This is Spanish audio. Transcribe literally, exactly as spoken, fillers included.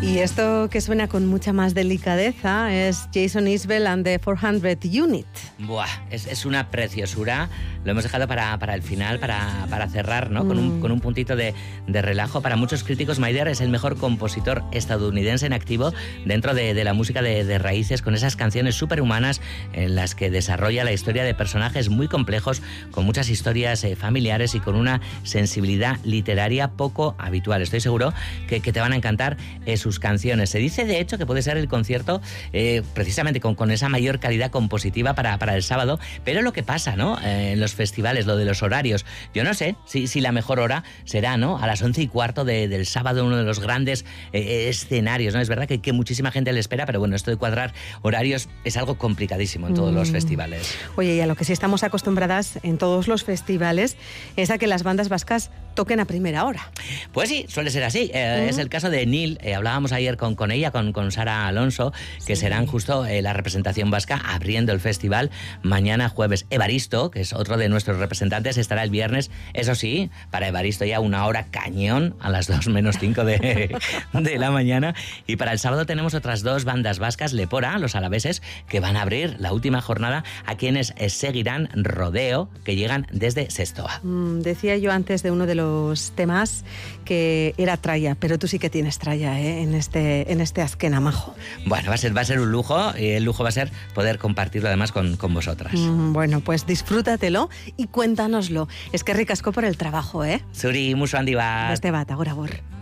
Y esto que suena con mucha más delicadeza es Jason Isbell and the four hundred Unit. Buah, es, es una preciosura. Lo hemos dejado para, para el final, para, para cerrar, ¿no? Mm. Con, un, con un puntito de, de relajo. Para muchos críticos, Maider es el mejor compositor estadounidense en activo dentro de, de la música de, de raíces, con esas canciones superhumanas en las que desarrolla la historia de personajes muy complejos, con muchas historias eh, familiares y con una sensibilidad literaria poco habitual. Estoy seguro que, que te van a encantar eh, sus canciones. Se dice, de hecho, que puede ser el concierto eh, precisamente con, con esa mayor calidad compositiva para, para el sábado, pero lo que pasa, ¿no? Eh, en los festivales, lo de los horarios. Yo no sé si, si la mejor hora será, ¿no? A las once y cuarto de, del sábado, uno de los grandes eh, escenarios, ¿no? Es verdad que, que muchísima gente le espera, pero bueno, esto de cuadrar horarios es algo complicadísimo en todos mm. los festivales. Oye, y a lo que sí estamos acostumbradas en todos los festivales es a que las bandas vascas toquen a primera hora. Pues sí, suele ser así. Eh, mm. Es el caso de Nil. Eh, hablábamos ayer con, con ella, con, con Sara Alonso, que sí. serán justo eh, la representación vasca abriendo el festival mañana jueves. Evaristo, que es otro de nuestros representantes, estará el viernes. Eso sí, para Evaristo ya una hora cañón a las dos menos cinco de, de la mañana. Y para el sábado tenemos otras dos bandas vascas, Lepora, los alaveses, que van a abrir la última jornada, a quienes eh, seguirán Rodeo, que llegan desde Sestoa. Mm, decía yo antes de uno de los temas que era tralla, pero tú sí que tienes tralla, ¿eh? en este en este Azkena Majo. Bueno, va a ser va a ser un lujo, y el lujo va a ser poder compartirlo además con, con vosotras. Mm, bueno, pues disfrútatelo y cuéntanoslo. Es que ricasco por el trabajo, ¿eh? Zuri, musu handi bat. Beste bat, agora agor.